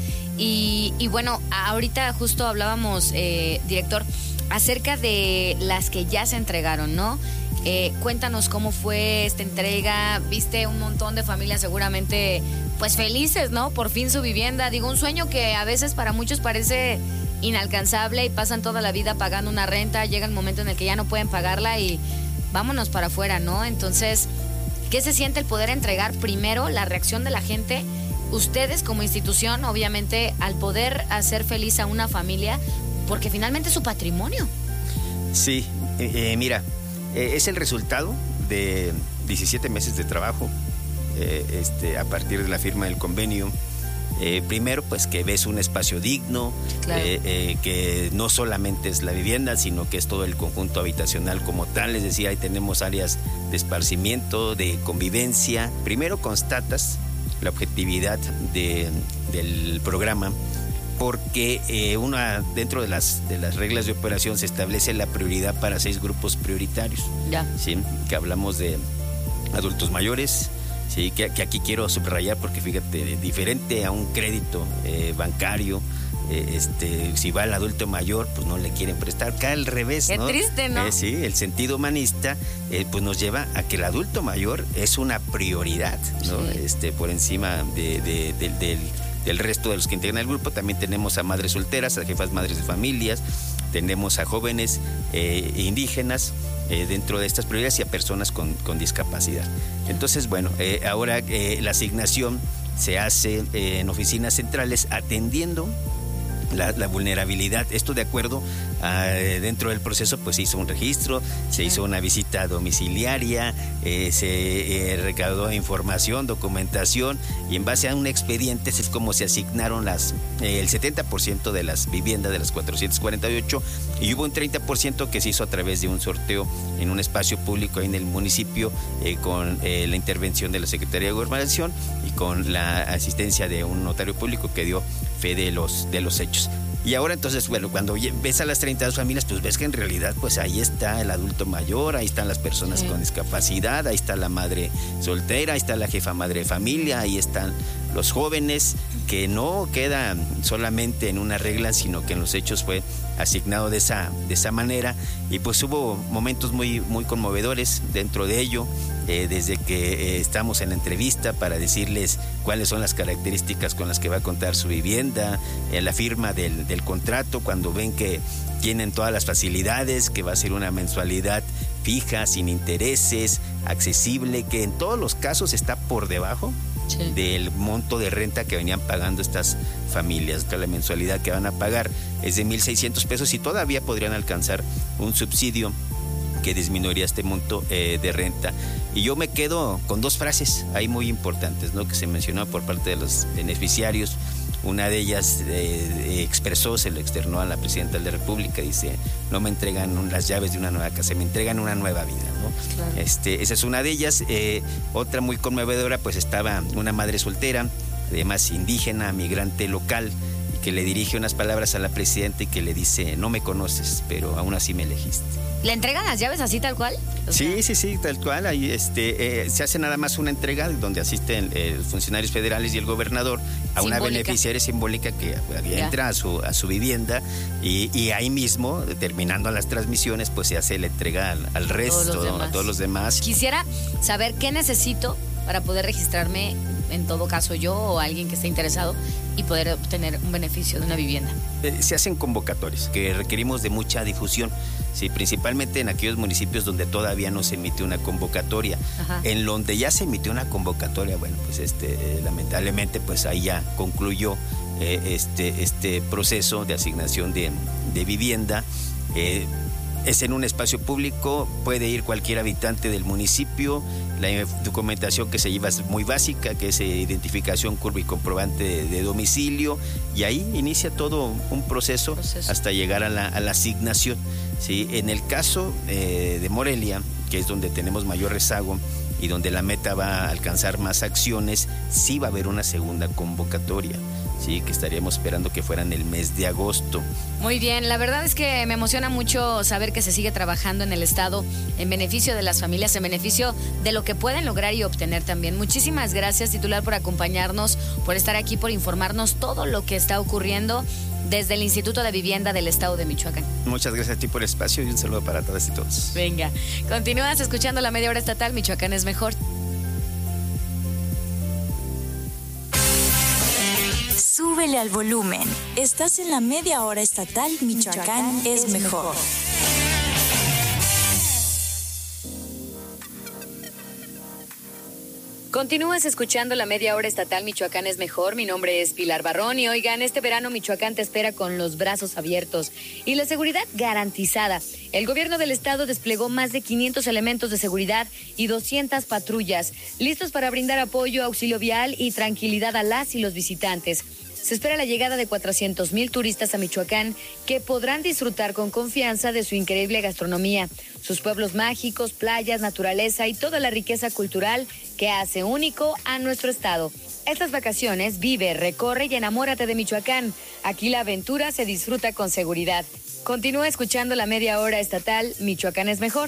Y, y bueno, ahorita justo hablábamos, eh, director, acerca de las que ya se entregaron, ¿no? Eh, cuéntanos cómo fue esta entrega. Viste un montón de familias seguramente pues felices, ¿no? Por fin su vivienda. Digo, un sueño que a veces para muchos parece inalcanzable y pasan toda la vida pagando una renta. Llega el momento en el que ya no pueden pagarla y vámonos para afuera, ¿no? Entonces, ¿qué se siente el poder entregar primero la reacción de la gente? Ustedes como institución, obviamente, al poder hacer feliz a una familia, porque finalmente es su patrimonio. Sí, eh, eh, mira, eh, es el resultado de diecisiete meses de trabajo eh, este, a partir de la firma del convenio. Eh, primero, pues que ves un espacio digno, claro. eh, eh, que no solamente es la vivienda, sino que es todo el conjunto habitacional como tal. Es decir, ahí tenemos áreas de esparcimiento, de convivencia. Primero constatas la objetividad de, del programa, porque eh, una, dentro de las, de las reglas de operación se establece la prioridad para seis grupos prioritarios. Ya. ¿Sí? Que hablamos de adultos mayores. Sí, que, que aquí quiero subrayar porque fíjate, diferente a un crédito eh, bancario, eh, este, si va el adulto mayor, pues no le quieren prestar. Acá al revés, Qué ¿no? triste, ¿no? Eh, sí, el sentido humanista, eh, pues nos lleva a que el adulto mayor es una prioridad, ¿no? Sí. Este, por encima de, de, de, del, del resto de los que integran el grupo. También tenemos a madres solteras, a jefas madres de familias, tenemos a jóvenes eh, indígenas eh, dentro de estas prioridades y a personas con, con discapacidad. Entonces, bueno, eh, ahora eh, la asignación se hace eh, en oficinas centrales atendiendo La, la vulnerabilidad. Esto de acuerdo a, dentro del proceso pues se hizo un registro, se hizo una visita domiciliaria, eh, se eh, recaudó información, documentación, y en base a un expediente es como se asignaron las eh, el setenta por ciento de las viviendas de las cuatrocientas cuarenta y ocho, y hubo un treinta por ciento que se hizo a través de un sorteo en un espacio público ahí en el municipio, eh, con eh, la intervención de la Secretaría de Gobernación y con la asistencia de un notario público que dio fe de los, de los hechos. Y ahora entonces, bueno, cuando ves a las treinta y dos familias, pues ves que en realidad pues ahí está el adulto mayor, ahí están las personas sí. con discapacidad, ahí está la madre soltera, ahí está la jefa madre de familia, ahí están los jóvenes, que no queda solamente en una regla, sino que en los hechos fue asignado de esa, de esa manera, y pues hubo momentos muy, muy conmovedores dentro de ello, eh, desde que eh, estamos en la entrevista para decirles cuáles son las características con las que va a contar su vivienda, eh, la firma del, del contrato, cuando ven que tienen todas las facilidades, que va a ser una mensualidad fija, sin intereses, accesible, que en todos los casos está por debajo sí. del monto de renta que venían pagando estas familias. La mensualidad que van a pagar es de mil seiscientos pesos y todavía podrían alcanzar un subsidio que disminuiría este monto eh, de renta. Y yo me quedo con dos frases ahí muy importantes, ¿no?, que se mencionó por parte de los beneficiarios. Una de ellas eh, expresó, se lo externó a la presidenta de la República, dice: no me entregan las llaves de una nueva casa, me entregan una nueva vida, ¿no? Claro. Este, esa es una de ellas. Eh, otra muy conmovedora, pues estaba una madre soltera, además indígena, migrante local, y que le dirige unas palabras a la presidenta y que le dice: no me conoces, pero aún así me elegiste. ¿Le entregan las llaves así tal cual? O sea... Sí, sí, sí, tal cual. Ahí, este, eh, se hace nada más una entrega donde asisten eh, los funcionarios federales y el gobernador a simbólica. Una beneficiaria simbólica que, que entra a su, a su vivienda y, y ahí mismo, terminando las transmisiones, pues se hace la entrega al, al resto, todos ¿no? a todos los demás. Quisiera saber qué necesito para poder registrarme, en todo caso yo o alguien que esté interesado, y poder obtener un beneficio de una vivienda. Eh, se hacen convocatorias que requerimos de mucha difusión, sí, principalmente en aquellos municipios donde todavía no se emite una convocatoria. Ajá. En donde ya se emitió una convocatoria, bueno, pues este eh, lamentablemente pues ahí ya concluyó eh, este, este proceso de asignación de, de vivienda. Eh, Es en un espacio público, puede ir cualquier habitante del municipio. La documentación que se lleva es muy básica, que es identificación, curva y comprobante de, de domicilio, y ahí inicia todo un proceso, proceso. hasta llegar a la, a la asignación. ¿Sí? En el caso eh, de Morelia, que es donde tenemos mayor rezago y donde la meta va a alcanzar más acciones, sí va a haber una segunda convocatoria. Sí, que estaríamos esperando que fuera en el mes de agosto. Muy bien, la verdad es que me emociona mucho saber que se sigue trabajando en el Estado en beneficio de las familias, en beneficio de lo que pueden lograr y obtener también. Muchísimas gracias, titular, por acompañarnos, por estar aquí, por informarnos todo lo que está ocurriendo desde el Instituto de Vivienda del Estado de Michoacán. Muchas gracias a ti por el espacio y un saludo para todas y todos. Venga, continúas escuchando la Media Hora Estatal. Michoacán es mejor. Súbele al volumen. Estás en la Media Hora Estatal. Michoacán, Michoacán es, es mejor. mejor. Continúas escuchando la Media Hora Estatal. Michoacán es mejor. Mi nombre es Pilar Barrón y oigan, este verano Michoacán te espera con los brazos abiertos y la seguridad garantizada. El gobierno del estado desplegó más de quinientos elementos de seguridad y doscientas patrullas, listos para brindar apoyo, auxilio vial y tranquilidad a las y los visitantes. Se espera la llegada de cuatrocientos mil turistas a Michoacán que podrán disfrutar con confianza de su increíble gastronomía, sus pueblos mágicos, playas, naturaleza y toda la riqueza cultural que hace único a nuestro estado. Estas vacaciones vive, recorre y enamórate de Michoacán. Aquí la aventura se disfruta con seguridad. Continúa escuchando la Media Hora Estatal. Michoacán es mejor.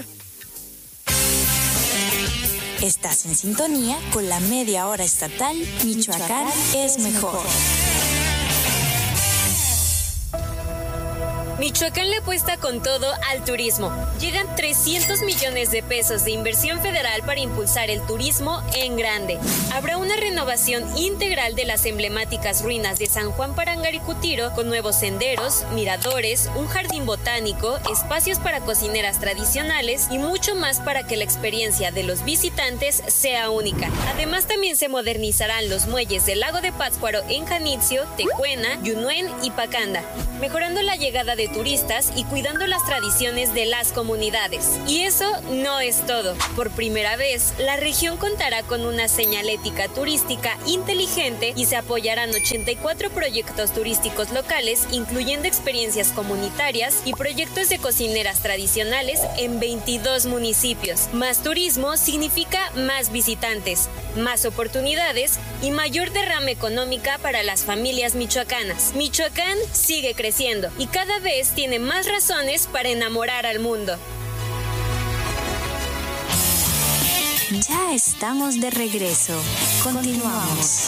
Estás en sintonía con la Media Hora Estatal. Michoacán, Michoacán es mejor. Michoacán le apuesta con todo al turismo. Llegan trescientos millones de pesos de inversión federal para impulsar el turismo en grande. Habrá una renovación integral de las emblemáticas ruinas de San Juan Parangaricutiro con nuevos senderos, miradores, un jardín botánico, espacios para cocineras tradicionales y mucho más para que la experiencia de los visitantes sea única. Además, también se modernizarán los muelles del lago de Pátzcuaro en Janitzio, Tecuena, Yunuen y Pacanda, mejorando la llegada de turistas y cuidando las tradiciones de las comunidades. Y eso no es todo. Por primera vez, la región contará con una señalética turística inteligente y se apoyarán ochenta y cuatro proyectos turísticos locales, incluyendo experiencias comunitarias y proyectos de cocineras tradicionales en veintidós municipios. Más turismo significa más visitantes, más oportunidades y mayor derrama económica para las familias michoacanas. Michoacán sigue creciendo y cada vez tiene más razones para enamorar al mundo. Ya estamos de regreso. Continuamos.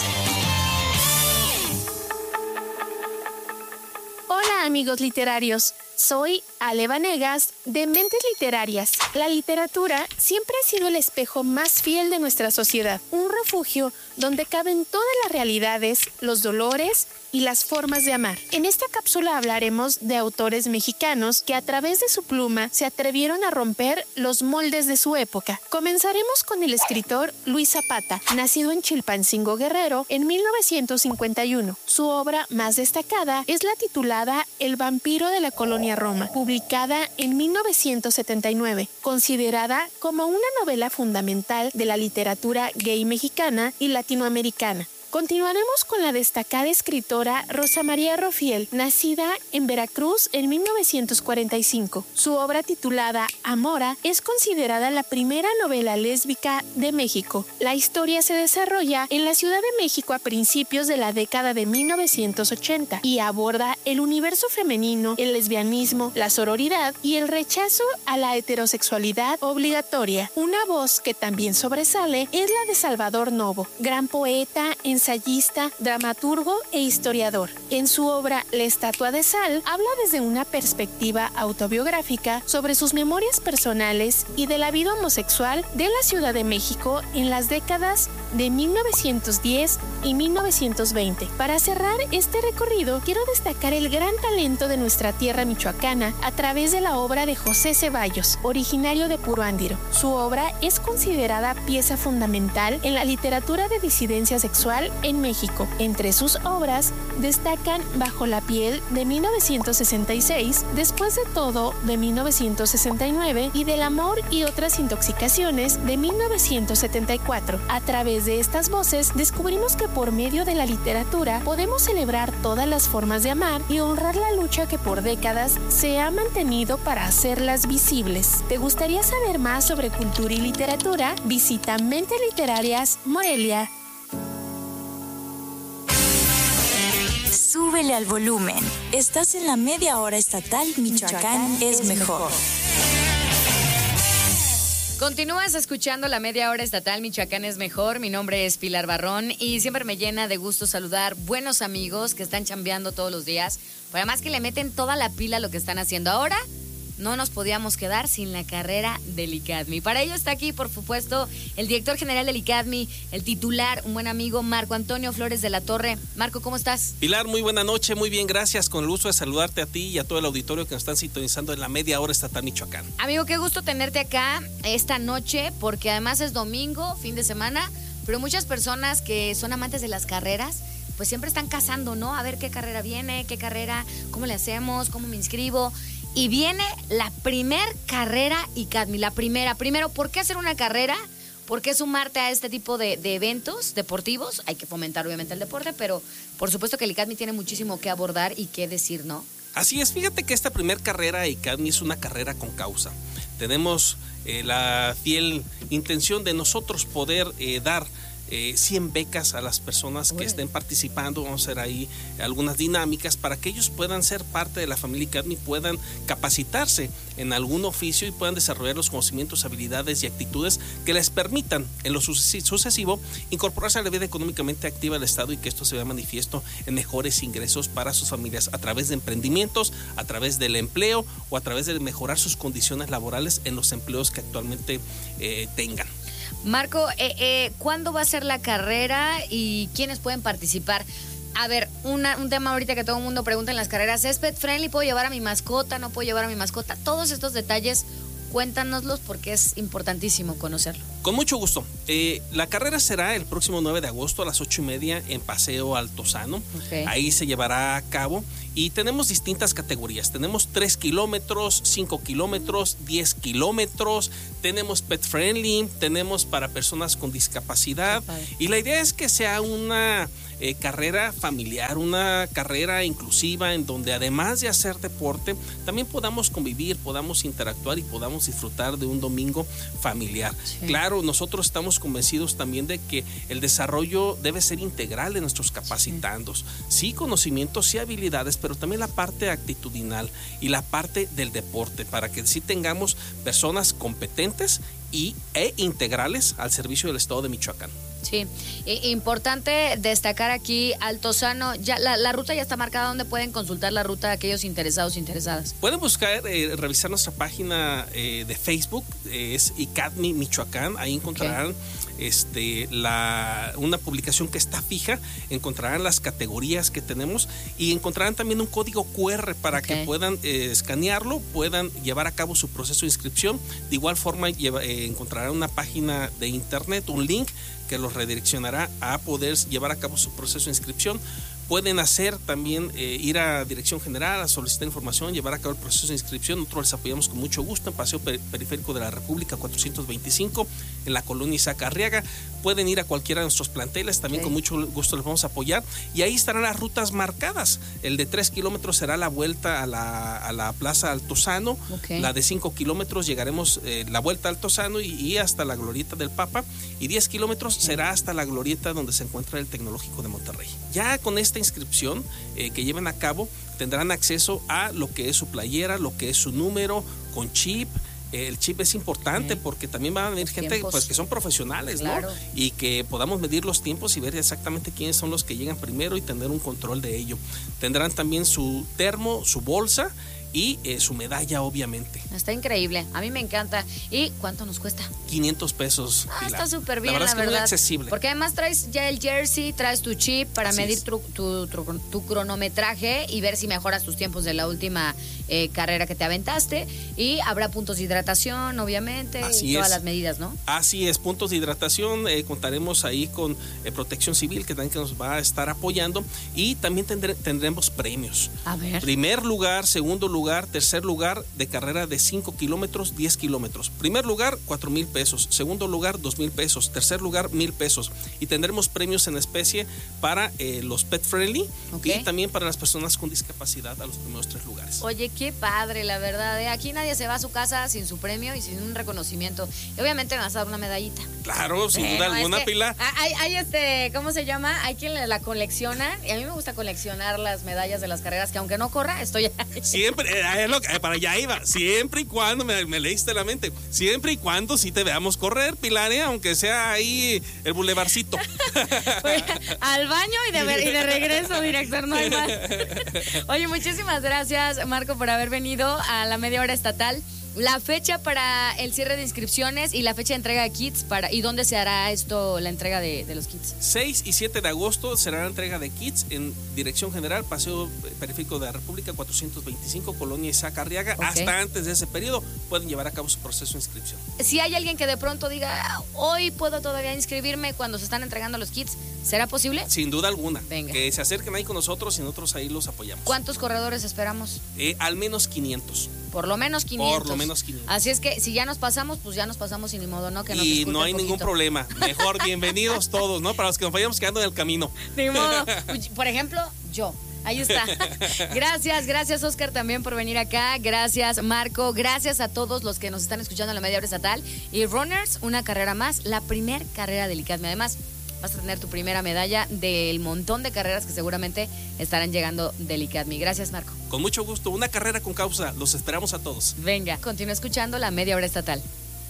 Hola amigos literarios, soy Ale Vanegas de Mentes Literarias. La literatura siempre ha sido el espejo más fiel de nuestra sociedad, un refugio donde caben todas las realidades, los dolores y las formas de amar. En esta cápsula hablaremos de autores mexicanos que a través de su pluma se atrevieron a romper los moldes de su época. Comenzaremos con el escritor Luis Zapata, nacido en Chilpancingo, Guerrero, en mil novecientos cincuenta y uno. Su obra más destacada es la titulada El vampiro de la colonia Roma, publicada en mil novecientos setenta y nueve, considerada como una novela fundamental de la literatura gay mexicana y latinoamericana. Continuaremos con la destacada escritora Rosa María Rofiel, nacida en Veracruz en mil novecientos cuarenta y cinco. Su obra titulada Amora es considerada la primera novela lésbica de México. La historia se desarrolla en la Ciudad de México a principios de la década de mil novecientos ochenta y aborda el universo femenino, el lesbianismo, la sororidad y el rechazo a la heterosexualidad obligatoria. Una voz que también sobresale es la de Salvador Novo, gran poeta, ensayista, dramaturgo e historiador. En su obra La estatua de sal habla desde una perspectiva autobiográfica sobre sus memorias personales y de la vida homosexual de la Ciudad de México en las décadas de mil novecientos diez y mil novecientos veinte. Para cerrar este recorrido, quiero destacar el gran talento de nuestra tierra michoacana a través de la obra de José Ceballos, originario de Puruándiro. Su obra es considerada pieza fundamental en la literatura de disidencia sexual en México. Entre sus obras destacan Bajo la piel de mil novecientos sesenta y seis, Después de todo de mil novecientos sesenta y nueve y Del amor y otras intoxicaciones de mil novecientos setenta y cuatro. A través de estas voces descubrimos que por medio de la literatura podemos celebrar todas las formas de amar y honrar la lucha que por décadas se ha mantenido para hacerlas visibles. ¿Te gustaría saber más sobre cultura y literatura? Visita Mentes Literarias Morelia. Súbele al volumen. Estás en la media hora estatal Michoacán, Michoacán es mejor. Continúas escuchando la media hora estatal Michoacán es mejor. Mi nombre es Pilar Barrón y siempre me llena de gusto saludar buenos amigos que están chambeando todos los días. Pero además que le meten toda la pila a lo que están haciendo ahora. No nos podíamos quedar sin la carrera del ICADMI. Para ello está aquí, por supuesto, el director general del ICADMI, el titular, un buen amigo, Marco Antonio Flores de la Torre. Marco, ¿cómo estás? Pilar, muy buena noche, muy bien, gracias. Con el gusto de saludarte a ti y a todo el auditorio que nos están sintonizando en la media hora estatal Michoacán. Amigo, qué gusto tenerte acá esta noche, porque además es domingo, fin de semana, pero muchas personas que son amantes de las carreras, pues siempre están cazando, ¿no? A ver qué carrera viene, qué carrera, cómo le hacemos, cómo me inscribo. Y viene la primer carrera ICADMI, la primera. Primero, ¿por qué hacer una carrera? ¿Por qué sumarte a este tipo de, de eventos deportivos? Hay que fomentar obviamente el deporte, pero por supuesto que el ICADMI tiene muchísimo que abordar y qué decir, ¿no? Así es, fíjate que esta primer carrera ICADMI es una carrera con causa. Tenemos eh, la fiel intención de nosotros poder eh, dar eh, cien becas a las personas que estén participando. Vamos a hacer ahí algunas dinámicas para que ellos puedan ser parte de la familia ICATMI, puedan capacitarse en algún oficio y puedan desarrollar los conocimientos, habilidades y actitudes que les permitan en lo sucesivo incorporarse a la vida económicamente activa del Estado, y que esto se vea manifiesto en mejores ingresos para sus familias a través de emprendimientos, a través del empleo o a través de mejorar sus condiciones laborales en los empleos que actualmente eh, tengan. Marco, eh, eh, ¿cuándo va a ser la carrera y quiénes pueden participar? A ver, una, un tema ahorita que todo el mundo pregunta en las carreras, ¿es pet friendly? ¿Puedo llevar a mi mascota? ¿No puedo llevar a mi mascota? Todos estos detalles, cuéntanoslos porque es importantísimo conocerlo. Con mucho gusto. Eh, la carrera será el próximo nueve de agosto a las ocho y media en Paseo Altozano. Okay. Ahí se llevará a cabo y tenemos distintas categorías. Tenemos tres kilómetros, cinco kilómetros, diez kilómetros, tenemos pet friendly, tenemos para personas con discapacidad, y la idea es que sea una eh, carrera familiar, una carrera inclusiva en donde además de hacer deporte también podamos convivir, podamos interactuar y podamos disfrutar de un domingo familiar. Sí. Claro, nosotros estamos convencidos también de que el desarrollo debe ser integral de nuestros capacitandos. Sí, conocimientos, sí habilidades, pero también la parte actitudinal y la parte del deporte, para que sí tengamos personas competentes y, e integrales al servicio del Estado de Michoacán. Sí, I- importante destacar aquí Altozano, ya la, la ruta ya está marcada. ¿Dónde pueden consultar la ruta aquellos interesados e interesadas? Pueden buscar, eh, revisar nuestra página eh, de Facebook, eh, es ICATMI Michoacán, ahí encontrarán okay. este, la, una publicación que está fija, encontrarán las categorías que tenemos y encontrarán también un código cu erre para okay. que puedan eh, escanearlo, puedan llevar a cabo su proceso de inscripción. De igual forma lleva, eh, encontrarán una página de internet, un link que los redireccionará a poder llevar a cabo su proceso de inscripción. Pueden hacer también, eh, ir a Dirección General a solicitar información, llevar a cabo el proceso de inscripción. Nosotros les apoyamos con mucho gusto en Paseo Periférico de la República cuatrocientos veinticinco, en la colonia Isaac Arriaga. Pueden ir a cualquiera de nuestros planteles, también okay. con mucho gusto les vamos a apoyar. Y ahí estarán las rutas marcadas. El de tres kilómetros será la vuelta a la, a la Plaza Altozano. Okay. La de cinco kilómetros llegaremos eh, la vuelta a Altozano y, y hasta la Glorieta del Papa. Y diez kilómetros okay. será hasta la Glorieta donde se encuentra el Tecnológico de Monterrey. Ya con esta inscripción eh, que lleven a cabo, tendrán acceso a lo que es su playera, lo que es su número con chip. El chip es importante sí. porque también van a venir gente pues, que son profesionales, claro. ¿no? Y que podamos medir los tiempos y ver exactamente quiénes son los que llegan primero y tener un control de ello. Tendrán también su termo, su bolsa y eh, su medalla, obviamente. Está increíble, a mí me encanta. ¿Y cuánto nos cuesta? quinientos pesos. Ah, está súper bien, la verdad. La verdad es que verdad. muy accesible. Porque además traes ya el jersey, traes tu chip para Así medir tu, tu, tu, tu cronometraje y ver si mejoras tus tiempos de la última eh, carrera que te aventaste. Y habrá puntos de hidratación, obviamente, Así y todas es. las medidas, ¿no? Así es, puntos de hidratación. Eh, contaremos ahí con eh, Protección Civil, que también que nos va a estar apoyando. Y también tendré, tendremos premios. A ver. Primer lugar, segundo lugar. lugar, tercer lugar de carrera de cinco kilómetros, diez kilómetros. Primer lugar, cuatro mil pesos. Segundo lugar, dos mil pesos. Tercer lugar, mil pesos. Y tendremos premios en especie para eh, los pet friendly okay. y también para las personas con discapacidad a los primeros tres lugares. Oye, qué padre, la verdad. ¿eh? Aquí nadie se va a su casa sin su premio y sin un reconocimiento. Y obviamente me vas a dar una medallita. Claro, sin duda alguna, Pilar. Hay, hay este, ¿cómo se llama? Hay quien la colecciona y a mí me gusta coleccionar las medallas de las carreras que aunque no corra, estoy ahí. Siempre. Eh, lo, eh, para allá iba, siempre y cuando me, me leíste la mente, siempre y cuando sí te veamos correr, Pilar, ¿eh? Aunque sea ahí el bulevarcito. Pues, al baño y de, ver, y de regreso, director, no hay más. Oye, muchísimas gracias, Marco, por haber venido a la media hora estatal. La fecha para el cierre de inscripciones y la fecha de entrega de kits para y dónde se hará esto, la entrega de, de los kits. seis y siete de agosto será la entrega de kits en Dirección General, Paseo Periférico de la República cuatrocientos veinticinco, Colonia Isaac Arriaga. Okay. Hasta antes de ese periodo pueden llevar a cabo su proceso de inscripción. Si hay alguien que de pronto diga, hoy puedo todavía inscribirme cuando se están entregando los kits, ¿será posible? Sin duda alguna. Venga. Que se acerquen ahí con nosotros y nosotros ahí los apoyamos. ¿Cuántos corredores esperamos? Eh, al menos quinientos. Por lo menos quinientos. Por lo menos quinientos. Así es que si ya nos pasamos, pues ya nos pasamos sin ni modo, ¿no? Que nos y no hay ningún problema. Mejor bienvenidos todos, ¿no? Para los que nos vayamos quedando en el camino. Ni modo. Por ejemplo, yo. Ahí está. Gracias, gracias Oscar también por venir acá. Gracias Marco, gracias a todos los que nos están escuchando en la media hora estatal. Y Runners, una carrera más, la primer carrera del ICATMI. Además, vas a tener tu primera medalla del montón de carreras que seguramente estarán llegando del ICADMI. Gracias, Marco. Con mucho gusto, una carrera con causa, los esperamos a todos. Venga, continúa escuchando la Media Hora Estatal.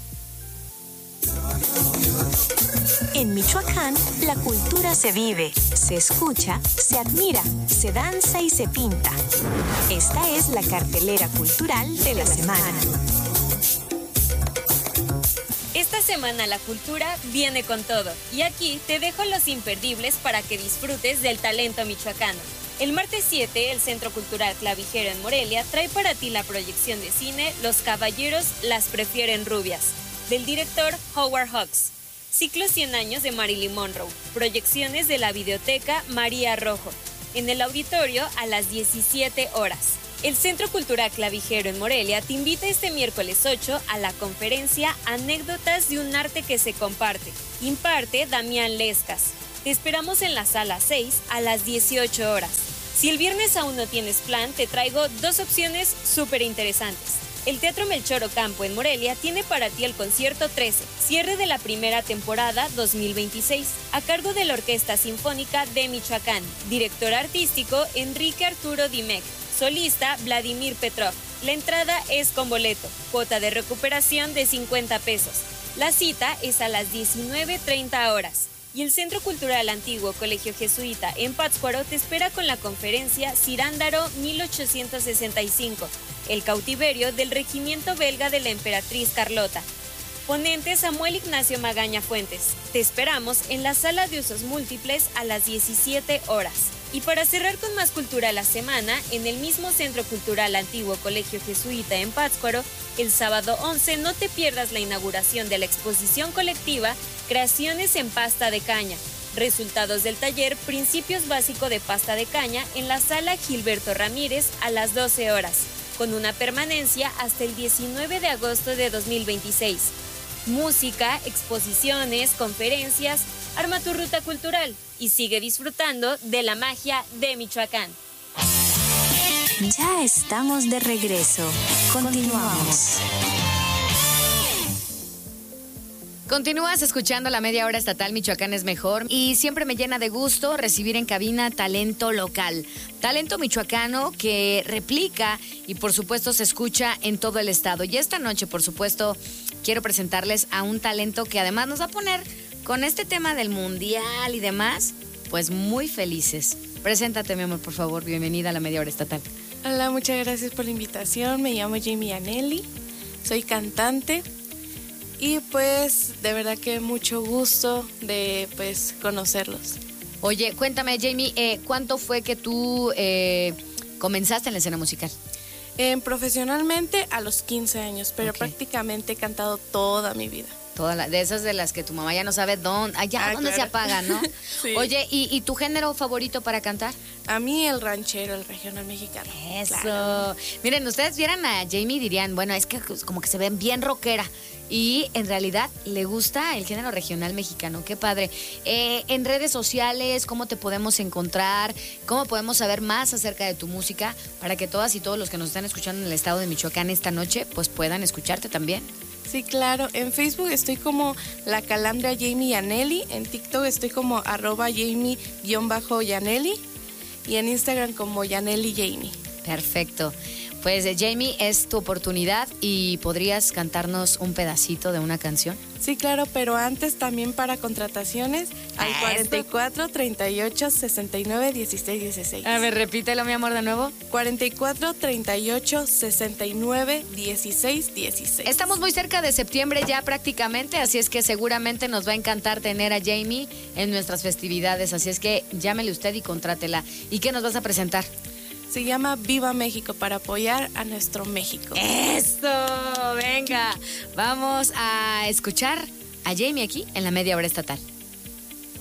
En Michoacán, la cultura se vive, se escucha, se admira, se danza y se pinta. Esta es la cartelera cultural de la semana. Esta semana la cultura viene con todo y aquí te dejo los imperdibles para que disfrutes del talento michoacano. El martes siete, el Centro Cultural Clavijero en Morelia trae para ti la proyección de cine Los Caballeros las prefieren rubias, del director Howard Hawks. Ciclo cien años de Marilyn Monroe, proyecciones de la videoteca María Rojo, en el auditorio a las diecisiete horas. El Centro Cultural Clavijero en Morelia te invita este miércoles ocho a la conferencia Anécdotas de un arte que se comparte. Imparte Damián Lescas. Te esperamos en la sala seis a las dieciocho horas. Si el viernes aún no tienes plan, te traigo dos opciones súper interesantes. El Teatro Melchor Ocampo en Morelia tiene para ti el concierto trece, cierre de la primera temporada dos mil veintiséis, a cargo de la Orquesta Sinfónica de Michoacán, director artístico Enrique Arturo Dimec, solista Vladimir Petrov. La entrada es con boleto, cuota de recuperación de cincuenta pesos. La cita es a las diecinueve treinta horas. Y el Centro Cultural Antiguo Colegio Jesuita en Pátzcuaro te espera con la conferencia Cirándaro mil ochocientos sesenta y cinco, el cautiverio del regimiento belga de la emperatriz Carlota. Ponente Samuel Ignacio Magaña Fuentes. Te esperamos en la sala de usos múltiples a las diecisiete horas. Y para cerrar con más cultura la semana, en el mismo Centro Cultural Antiguo Colegio Jesuita en Pátzcuaro, el sábado once no te pierdas la inauguración de la exposición colectiva Creaciones en Pasta de Caña, resultados del taller Principios Básicos de Pasta de Caña en la sala Gilberto Ramírez a las doce horas, con una permanencia hasta el diecinueve de agosto de dos mil veintiséis. Música, exposiciones, conferencias, arma tu ruta cultural y sigue disfrutando de la magia de Michoacán. Ya estamos de regreso. Continuamos. Continúas escuchando la Media Hora Estatal Michoacán es mejor y siempre me llena de gusto recibir en cabina talento local, talento michoacano que replica y por supuesto se escucha en todo el estado. Y esta noche, por supuesto, quiero presentarles a un talento que además nos va a poner con este tema del mundial y demás, pues muy felices. Preséntate, mi amor, por favor. Bienvenida a la Media Hora Estatal. Hola, muchas gracias por la invitación. Me llamo Jamie Anelli, soy cantante. Y pues de verdad que mucho gusto de pues conocerlos. Oye, cuéntame, Jamie, eh, ¿cuánto fue que tú eh, comenzaste en la escena musical? Eh, profesionalmente a los quince años, pero Okay. prácticamente he cantado toda mi vida. Toda la, de esas de las que tu mamá ya no sabe dónde, allá Ah, dónde claro. se apaga, ¿no? Sí. Oye, ¿y, ¿y tu género favorito para cantar? A mí el ranchero, el regional mexicano. Eso. Claro. Miren, ustedes vieran a Jamie y dirían, bueno, es que como que se ven bien rockera. Y en realidad le gusta el género regional mexicano. Qué padre. Eh, en redes sociales, ¿cómo te podemos encontrar? ¿Cómo podemos saber más acerca de tu música? Para que todas y todos los que nos están escuchando en el estado de Michoacán esta noche, pues puedan escucharte también. Sí, claro. En Facebook estoy como La Calandria Jamie Yaneli. En TikTok estoy como arroba Jamie-Yaneli. Y en Instagram como Yaneli Jamie. Perfecto. Pues eh, Jamie, es tu oportunidad y podrías cantarnos un pedacito de una canción. Sí, claro, pero antes también para contrataciones al cuarenta y cuatro, treinta y ocho, sesenta y nueve, dieciséis, dieciséis. A ver, repítelo, mi amor, de nuevo. cuarenta y cuatro, treinta y ocho, sesenta y nueve, dieciséis, dieciséis. Estamos muy cerca de septiembre ya prácticamente, así es que seguramente nos va a encantar tener a Jamie en nuestras festividades, así es que llámele usted y contrátela. ¿Y qué nos vas a presentar? Se llama Viva México, para apoyar a nuestro México. ¡Eso! Venga, vamos a escuchar a Jamie aquí en la Media Hora Estatal.